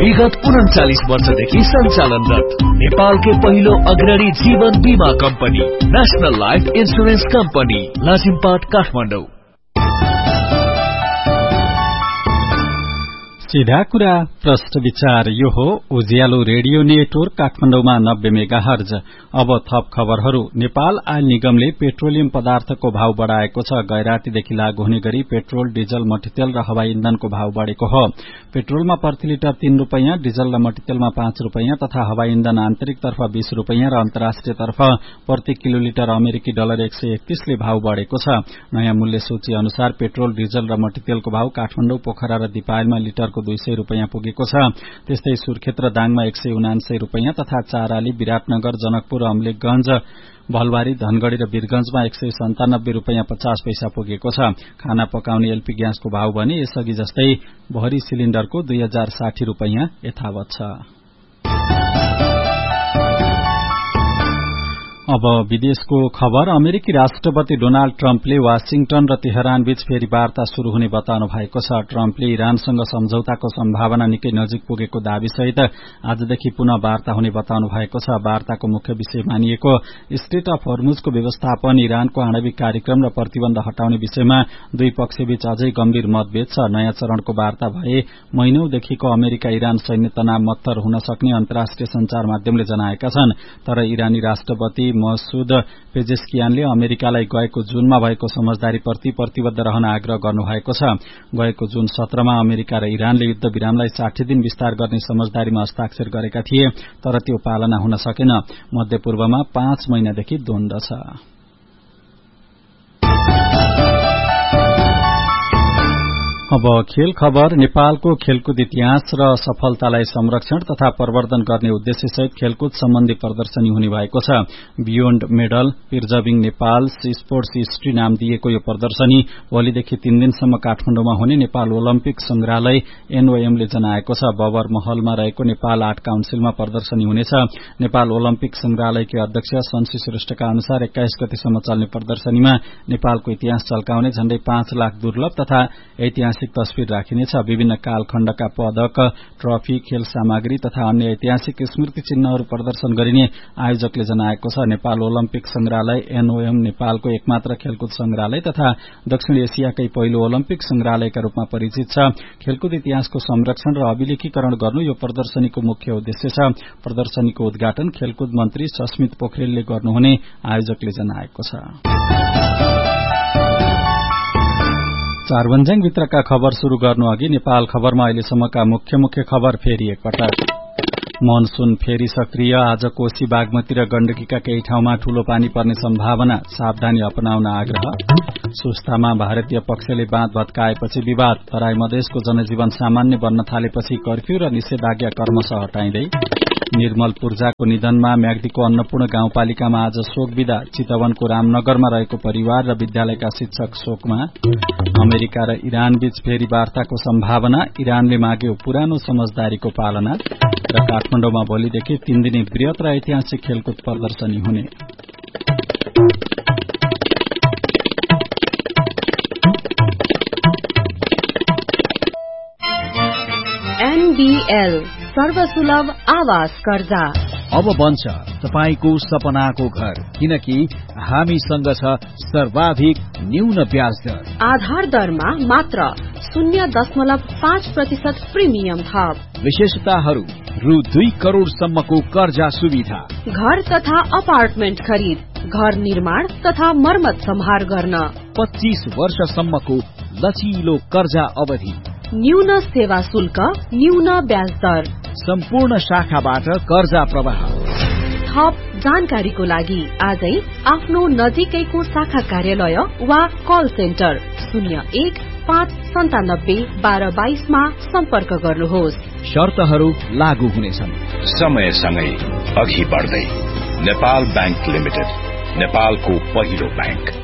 विगत 39 वर्षदेखि सञ्चालनरत नेपालकै पहिलो अग्रणी जीवन बीमा company national life insurance company Lazimpat Kathmandu. सीधा कुरा प्रश्न विचार यो हो उज्यालो रेडियो नेटवर्क काठमाडौँमा 90 मेगाहर्ज। अब थप खबरहरू। नेपाल आयल निगमले पेट्रोलियम पदार्थको भाव बढ़ाएको छ। गैरातीदेखि लागू हुने गरी पेट्रोल, डिजल, मट्टीतेल र हवाई इन्धनको भाव बढ़ेको हो। पेट्रोलमा प्रति लिटर 3 रुपैयाँ, डिजल र मट्टीतेलमा 5 रुपैयाँ तथा हवाई इन्धन आन्तरिकतर्फ 20 रुपैयाँ र अन्तर्राष्ट्रियतर्फ प्रति किलोलिटर अमेरिकी डलर 131 ले भाव बढ़ेको छ। नयाँ मूल्य सूची अनुसार पेट्रोल, डिजल र मट्टीतेलको भाव काठमाडौँ, पोखरा र दिपायलमा लिटरको 200 रुपैयाँ पुगेको छ। त्यस्तै सुर्खेत र दाङमा 179 रुपैयाँ तथा चाराली, विराटनगर, जनकपुर, अमलेखगंज, भलबारी, धनगढ़ी र वीरगंजमा 197 रुपैयाँ 50 पैसा पुगेको छ। खाना पकाउने एलपी ग्यासको भाव भने यसअघि जस्तै भरी सिलिण्डरको 2060 रुपैयाँ यथावत छ। अब विदेशको खबर। अमेरिकी राष्ट्रपति डोनाल्ड ट्रम्पले वाशिंगटन र तेहरान बीच फेरि वार्ता शुरू हुने बताउनु भएको छ। ट्रम्पले इरानसँग सम्झौताको सम्भावना निकै नजिक पुगेको दावीसहित आजदेखि पुनः वार्ता हुने बताउनु भएको छ। वार्ताको मुख्य विषय मानिएको स्ट्रेट अफ हर्मुजको व्यवस्थापन, इरानको आणविक कार्यक्रम र प्रतिबन्ध हटाउने विषयमा दुई पक्षबीच अझै गम्भीर मतभेद छ। नयाँ चरणको वार्ता भए महिनौंदेखिको अमेरिका इरान सैन्य तनाव मत्तर हुन सक्ने अन्तर्राष्ट्रिय संचार माध्यमले जनाएका छन्। तर इरानी राष्ट्रपति मसूद पेजेस्कियानले अमेरिकालाई गएको जूनमा भएको समझदारीप्रति प्रतिबद्ध रहन आग्रह गर्नुभएको छ। गएको जून 17मा अमेरिका र इरानले युद्ध विरामलाई 60 दिन विस्तार गर्ने समझदारीमा हस्ताक्षर गरेका थिए, तर त्यो पालना हुन सकेन। मध्यपूर्वमा 5 महिनादेखि द्वन्द्व छ। अब खेल खबर। नेपालको खेलकुद इतिहास र सफलतालाई संरक्षण तथा प्रवर्धन गर्ने उद्देश्यसहित खेलकुद सम्बन्धी प्रदर्शनी हुने भएको छ। Beyond medal preserving Nepal sports history नाम दिएको यो प्रदर्शनी भोलिदेखि 3 दिनसम्म काठमाडौँमा हुने नेपाल ओलम्पिक संग्रहालय एनओएमले जनाएको छ। बबर महलमा रहेको नेपाल आर्ट काउन्सिलमा प्रदर्शनी हुनेछ। नेपाल ओलम्पिक संग्रहालयकी अध्यक्ष शंसी श्रेष्ठका अनुसार 21 गतेसम्म चल्ने प्रदर्शनीमा नेपालको इतिहास झल्काउने झण्डै 5 लाख दुर्लभ तथा ऐतिहासिक तस्विर राखिनेछ। विभिन्न कालखण्डका पदक, ट्रफी, खेल सामग्री तथा अन्य ऐतिहासिक स्मृति चिन्हहरू प्रदर्शन गरिने आयोजकले जनाएको छ। नेपाल ओलम्पिक संग्रहालय एनओएम नेपालको एकमात्र खेलकुद संग्रहालय तथा दक्षिण एसियाकै पहिलो ओलम्पिक संग्रहालयका रूपमा परिचित छ। खेलकुद इतिहासको संरक्षण र अभिलेखीकरण गर्नु यो प्रदर्शनीको मुख्य उद्देश्य छ। प्रदर्शनीको उद्घाटन खेलकुद मन्त्री सस्मित पोखरेलले गर्नुहुने आयोजकले जनाएको छ। चारवन्ज्याङ भित्रका खबर शुरू गर्नु अघि नेपाल खबरमा अहिलेसम्मका मुख्य खबर फेरि एकपटक। मनसून फेरि सक्रिय। आज कोशी, बागमती र गण्डकीका केही ठाउँमा ठूलो पानी पर्ने सम्भावना, सावधानी अपनाउन आग्रह। सुस्तामा भारतीय पक्षले बाँध भत्काएपछि विवाद। तराई मधेसको जनजीवन सामान्य बन्न थालेपछि कर्फ्यू र निषेधाज्ञा क्रमशः हटाइँदै। निर्मल पूर्जाको निधनमा म्याग्दीको अन्नपूर्ण गाउँपालिकामा आज शोक विदा। चितवनको रामनगरमा रहेको परिवार र विद्यालयका शिक्षक शोकमा। अमेरिका र इरान बीच फेरि वार्ताको सम्भावना, इरानले माग्यो पुरानो समझदारीको पालना। र काठमाडौँमा भोलिदेखि 3 दिने वृहत र ऐतिहासिक खेलकुद प्रदर्शनी हुने। एनबीएल सर्वसुलभ आवास कर्जा अब बन्छ तपाईको सपनाको घर, किनकि हामीसँग छ सर्वाधिक न्यून ब्याज दर। आधार दरमा मात्र 0.5% प्रिमियम थप। विशेषताहरू रु 2 करोड़ सम्मको कर्जा सुविधा। घर तथा अपार्टमेन्ट खरिद, घर निर्माण तथा मर्मत सम्हार गर्न 25 वर्षसम्मको लचिलो कर्जा अवधि। न्यून सेवा शुल्क, न्यून ब्याज दर। सम्पूर्ण शाखाबाट कर्जा प्रवाह। थप जानकारीको लागि आजै आफ्नो नजिकैको शाखा कार्यालय वा कल सेन्टर 01-597-1222 मा सम्पर्क गर्नुहोस्। शर्तहरू लागू हुनेछन्। समयसँगै अघि बढ्दै नेपाल बैंक लिमिटेड, नेपालको पहिलो बैंक।